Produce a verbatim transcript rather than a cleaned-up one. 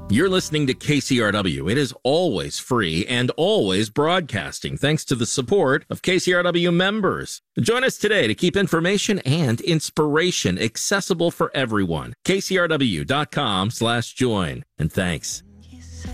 You're listening to K C R W. It is always free and always broadcasting thanks to the support of K C R W members. Join us today to keep information and inspiration accessible for everyone. K C R W dot com slash join. And thanks.